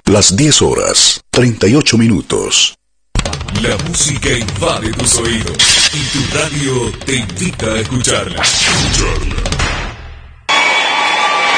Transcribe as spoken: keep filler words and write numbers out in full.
Las diez horas, treinta y ocho minutos. La música invade tus oídos y tu radio te invita a escucharla. Escucharla.